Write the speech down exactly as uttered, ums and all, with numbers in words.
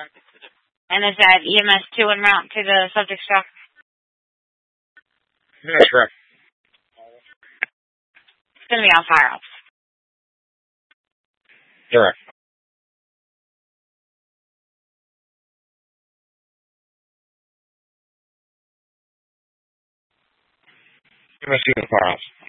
And is that E M S two en route to the subject's truck? That's correct. It's going to be on fire ops. Correct. E M S two on fire ops.